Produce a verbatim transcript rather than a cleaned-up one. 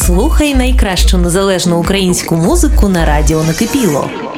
Слухай найкращу незалежну українську музику на радіо Накипіло.